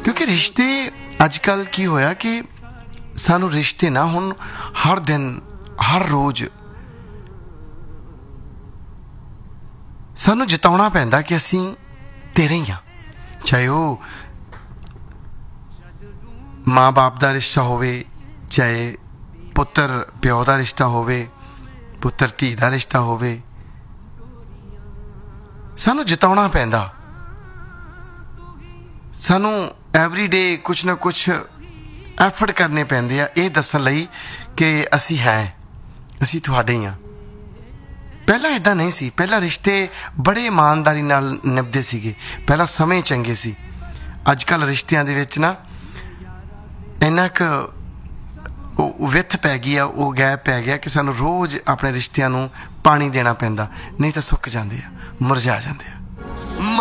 क्योंकि रिश्ते अजकल की होया कि सानू रिश्ते ना हुण हर दिन हर रोज़ सानू जताउणा पैंदा कि असीं तेरे ही हाँ, चाहे वो माँ बाप का रिश्ता होवे, चाहे पुत्र प्यो का रिश्ता होवे, पुत्र धी का रिश्ता होवे, सानू जताउणा पैंदा। सानू एवरी डे कुछ ना कुछ एफर्ट करने पैंदे आ ये दस्सण लई कि असी हैं, असी तुहाडे ही हाँ। पहला इदां नहीं सी, पहला रिश्ते बड़े ईमानदारी नाल निभदे सीगे, पहला समय चंगे सी। अजकल रिश्तियां दे विच ना इन्ना क विथ पै गई आ, वो गैप पै गया कि सानू रोज़ अपने रिश्तियां नू पानी देना पैंदा, नहीं तो सुक जांदे आ, मुरझा जांदे आ।